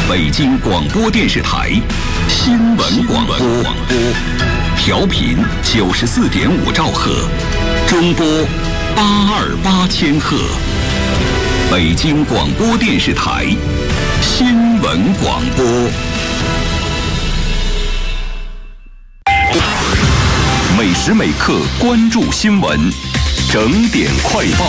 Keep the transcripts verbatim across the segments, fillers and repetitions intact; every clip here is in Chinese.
北京广播电视台新闻广播，调频九十四点五兆赫，中波八二八千赫。北京广播电视台新闻广播。每时每刻关注新闻，整点快报。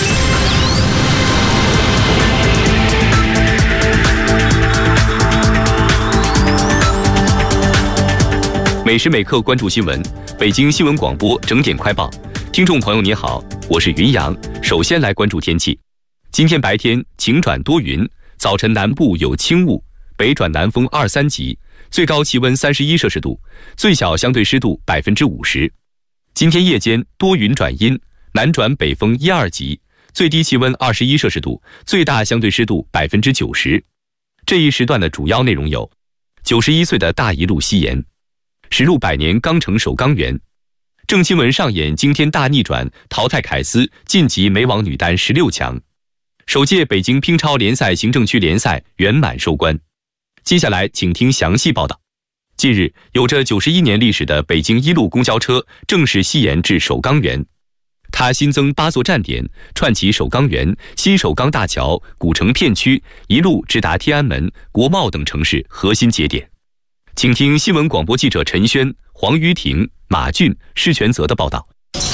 每时每刻关注新闻，北京新闻广播整点快报。听众朋友你好，我是云阳。首先来关注天气。今天白天晴转多云，早晨南部有轻雾，北转南风二三级，最高气温三十一摄氏度，最小相对湿度百分之五十。今天夜间多云转阴，南转北风一二级，最低气温二十一摄氏度，最大相对湿度百分之九十。这一时段的主要内容有：九十一岁的大一路西延，驶入百年钢城首钢园。郑钦文上演惊天大逆转，淘汰凯斯晋级美网女单十六强。首届北京乒超联赛行政区联赛圆满收官。接下来请听详细报道。近日，有着九十一年历史的北京一路公交车正式西延至首钢园。它新增八座站点，串起首钢园、新首钢大桥、古城片区，一路直达天安门、国贸等城市核心节点。请听新闻广播记者陈轩、黄于婷、马俊、施全泽的报道。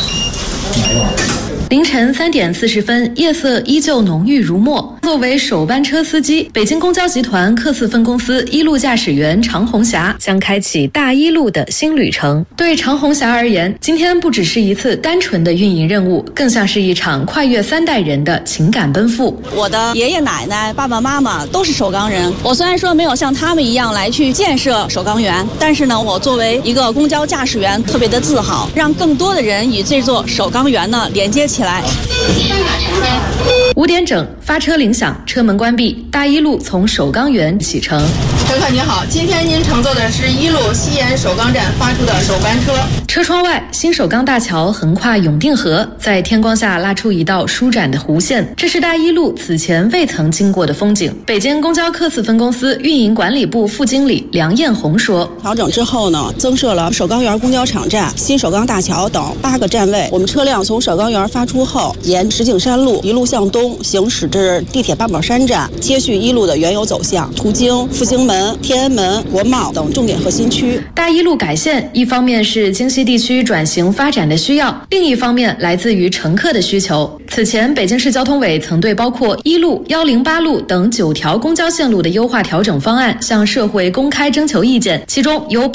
凌晨三点四十分，夜色依旧浓郁如墨。作为首班车司机，北京公交集团客四分公司一路驾驶员常红霞将开启大一路的新旅程。对常红霞而言，今天不只是一次单纯的运营任务，更像是一场跨越三代人的情感奔赴。 我的爷爷奶奶、爸爸妈妈都是首钢人，我虽然说没有像他们一样来去建设首钢园，但是呢，我作为一个公交驾驶员，特别的自豪，让更多的人与这座首钢园呢连接起来。 五点整，发车铃响，车门关闭，大一路从首钢园启程。 乘客您好，今天您乘坐的是一路西延首钢站发出的首班车。 车窗外，新首钢大桥横跨永定河，在天光下拉出一道舒展的弧线，这是大一路此前未曾经过的风景。北京公交客四分公司运营管理部副经理梁艳红说： 调整之后呢，增设了首钢园公交场站、新首钢大桥等八个站位。我们车辆从首钢园发出后，沿石景山路一路向东行驶至地铁八宝山站，接续一路的原有走向，途经复兴门、天安门、国贸等重点核心区。 大一路改线，一方面是京西地区转型发展的需要，另一方面来自于乘客的需求。此前，北京市交通委曾对包括一路、一零八路等九条公交线路的优化调整方案向社会公开征求意见，其中有